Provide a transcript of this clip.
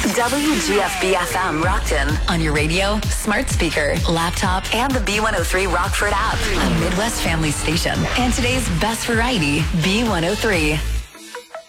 WGFB-FM Rockton. On your radio, smart speaker, laptop, and the B103 Rockford app. A Midwest family station. And today's best variety, B103.